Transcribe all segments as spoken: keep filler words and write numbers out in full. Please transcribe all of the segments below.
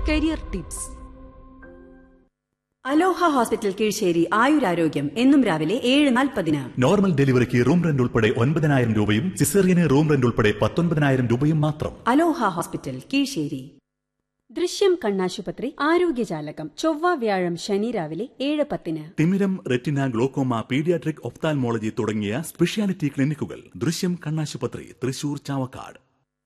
Career tips. അലോഹ hospital Kizhisseri ആയുരാരോഗ്യം എന്നും രാവിലെ ഏഴ് നാൽപ്പതിന്. നോർമൽ ഡെലിവറിക്ക് റൂം റെന്റ് ഉൾപ്പെടെ ഒൻപതിനായിരം രൂപയും സിസേറിയന് റൂം റെന്റ് ഉൾപ്പെടെ പത്തൊൻപതിനായിരം രൂപയും മാത്രം. അലോഹ ഹോസ്പിറ്റൽ കീഴ്ശേരി. ദൃശ്യം കണ്ണാശുപത്രി ആരോഗ്യജാലകം ചൊവ്വ വ്യാഴം ശനി രാവിലെ ഏഴ് പത്തിന്. തിമിരം, റെറ്റിന, ഗ്ലോക്കോമ, പീഡിയാട്രിക്, ഒഫ്താൽമോളജി തുടങ്ങിയ സ്പെഷ്യാലിറ്റി ക്ലിനിക്കുകൾ ദൃശ്യം കണ്ണാശുപത്രി, തൃശൂർ, ചാവക്കാട്.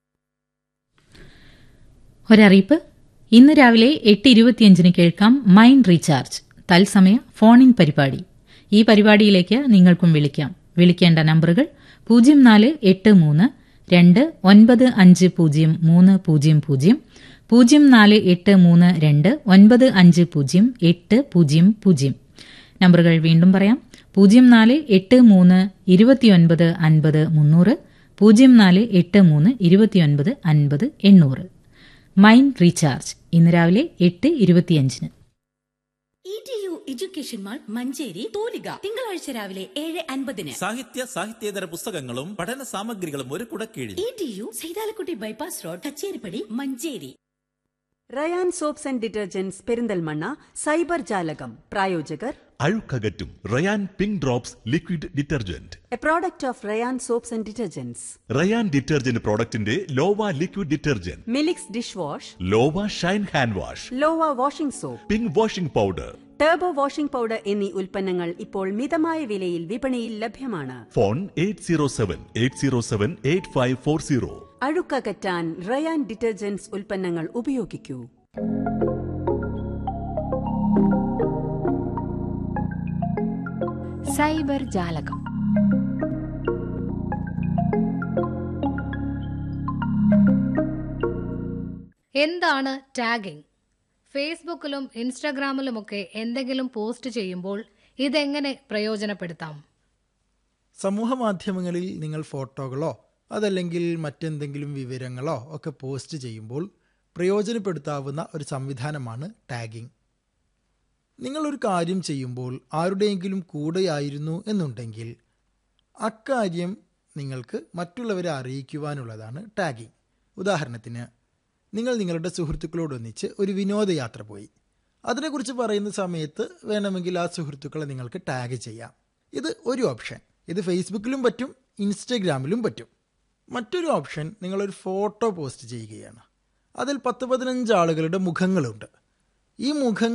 ഒരറിയിപ്പ്. ഇന്ന് രാവിലെ എട്ട് ഇരുപത്തിയഞ്ചിന് കേൾക്കാം മൈൻഡ് റീചാർജ് തത്സമയ ഫോൺ ഇൻ പരിപാടി. ഈ പരിപാടിയിലേക്ക് നിങ്ങൾക്കും വിളിക്കാം. വിളിക്കേണ്ട നമ്പറുകൾ പൂജ്യം നാല് എട്ട് മൂന്ന് രണ്ട് ഒൻപത് അഞ്ച് പൂജ്യം മൂന്ന് പൂജ്യം പൂജ്യം, പൂജ്യം നാല് എട്ട് മൂന്ന് രണ്ട് ഒൻപത് അഞ്ച് പൂജ്യം എട്ട് പൂജ്യം പൂജ്യം. നമ്പറുകൾ വീണ്ടും പറയാം. പൂജ്യം നാല് എട്ട് മൂന്ന് ഇരുപത്തിയൊൻപത് അൻപത് മുന്നൂറ്, പൂജ്യം നാല് എട്ട് മൂന്ന് ഇരുപത്തിയൊൻപത് അൻപത് എണ്ണൂറ്. മൈൻഡ് റീചാർജ് ഇന്ന് രാവിലെ എട്ട് ഇരുപത്തിയഞ്ചിന്. E T U education mall Manjeri തൂലിക തിങ്കളാഴ്ച രാവിലെ ഏഴ് അൻപതിന്. സാഹിത്യ സാഹിത്യേതര പുസ്തകങ്ങളും പഠന സാമഗ്രികളും ഒരു കുടക്കീഴിൽ. E T U Saithalakutty bypass road, Kacheripadi, Manjeri. Ryan soaps and detergents Perinthalmanna cyber ജാലകം പ്രായോജകർ അഴുക്കകറ്റും Ryan pink drops liquid detergent, A product of Ryan soaps and detergents. Ryan detergent പ്രോഡക്റ്റിന്റെ ലോവ liquid detergent, Milix dish wash, ലോവ Shine hand wash, ലോവ washing soap, pink washing powder, turbo washing powder എന്നീ ഉൽപ്പന്നങ്ങൾ ഇപ്പോൾ മിതമായ വിലയിൽ വിപണിയിൽ ലഭ്യമാണ്. Phone eight zero seven eight zero seven eight five four zero. അഴുക്കകറ്റാൻ Ryan detergents ഉൽപ്പന്നങ്ങൾ ഉപയോഗിക്കൂ. Cyber ജാലകം. എന്താണ് ടാഗിംഗ്? ഫേസ്ബുക്കിലും ഇൻസ്റ്റഗ്രാമിലുമൊക്കെ എന്തെങ്കിലും പോസ്റ്റ് ചെയ്യുമ്പോൾ ഇതെങ്ങനെ പ്രയോജനപ്പെടുത്താം? സമൂഹ മാധ്യമങ്ങളിൽ നിങ്ങൾ ഫോട്ടോകളോ അതല്ലെങ്കിൽ മറ്റെന്തെങ്കിലും വിവരങ്ങളോ ഒക്കെ പോസ്റ്റ് ചെയ്യുമ്പോൾ പ്രയോജനപ്പെടുത്താവുന്ന ഒരു സംവിധാനമാണ് ടാഗിംഗ്. നിങ്ങളൊരു കാര്യം ചെയ്യുമ്പോൾ ആരുടെയെങ്കിലും കൂടെയായിരുന്നു എന്നുണ്ടെങ്കിൽ അക്കാര്യം നിങ്ങൾക്ക് മറ്റുള്ളവരെ അറിയിക്കുവാനുള്ളതാണ് ടാഗിംഗ്. ഉദാഹരണത്തിന്, നിങ്ങൾ നിങ്ങളുടെ സുഹൃത്തുക്കളോടൊന്നിച്ച് ഒരു വിനോദയാത്ര പോയി. അതിനെക്കുറിച്ച് പറയുന്ന സമയത്ത് വേണമെങ്കിൽ ആ സുഹൃത്തുക്കളെ നിങ്ങൾക്ക് ടാഗ് ചെയ്യാം. ഇത് ഒരു ഓപ്ഷൻ. ഇത് ഫേസ്ബുക്കിലും പറ്റും, ഇൻസ്റ്റഗ്രാമിലും പറ്റും. മറ്റൊരു ഓപ്ഷൻ, നിങ്ങളൊരു ഫോട്ടോ പോസ്റ്റ് ചെയ്യുകയാണ്. അതിൽ പത്ത് പതിനഞ്ച് ആളുകളുടെ മുഖങ്ങളുണ്ട്. ഈ മുഖങ്ങൾ